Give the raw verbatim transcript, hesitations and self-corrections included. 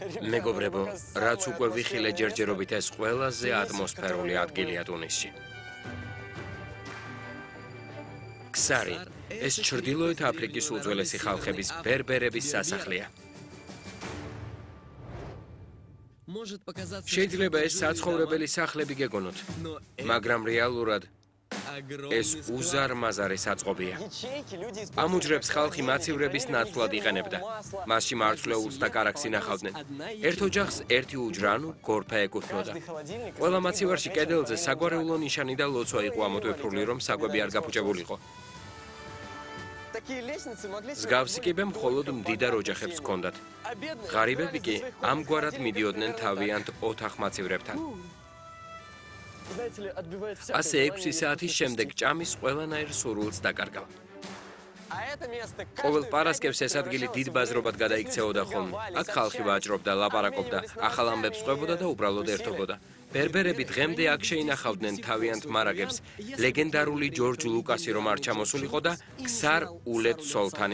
მეგობრებო, რაც უკვე ვიხილე ჯერჯერობით ეს ყველაზე ატმოსფერული ადგილია ტუნისში. ქსარი, ეს ჩრდილოეთ აფრიკის უძველესი ხალხების ბერბერების სასახლეა. შეიძლება ეს საცხოვრებელი სახლები გეგონოთ, მაგრამ რეალურად ეს უზარმაზარი საწყობია. ამ უჯრებს ხალხი მაცივრების ნაცვლად იყენებდა. მასში მარცვლეულს და კარაქს ინახავდნენ. ერთ ოჯახს ერთი უჯრა, ანუ გორფა ეკუთვნოდა. ყველა მაცივარში კედელზე საგვარეულო ნიშანი და ლოცვა იყო ამოტვიფრული, რომ საკვები არ გაფუჭებულიყო. მსგავსი კიბე მხოლოდ მდიდარ ოჯახებს ჰქონდათ. ღარიბები კი ამგვარად მიდიოდნენ თავიანთ ოთახმაცივრებთან. ასე ექვსი საათის შემდეგ ჭამის ყველანაირ სურვილს დაკარგავ. ყოველ პარასკევს ეს ადგილი დიდ ბაზრობად გადაიქცეოდა ხოლმე. აქ ხალხი ვაჭრობდა, ლაპარაკობდა, ახალ ამბებს ყვებოდა და უბრალოდ ერთობოდა. ბერბერები დღემდე აქ შეინახავდნენ თავიანთ მარაგებს. ლეგენდარული ჯორჯ ლუკასი რომ არ ჩამოსულიყო და ქსარ ულეთ სოლთანი